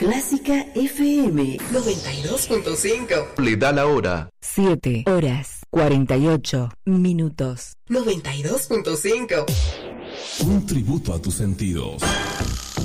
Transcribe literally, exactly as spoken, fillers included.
Clásica F M noventa y dos punto cinco. Le da la hora. siete horas cuarenta y ocho minutos. noventa y dos punto cinco. Un tributo a tus sentidos.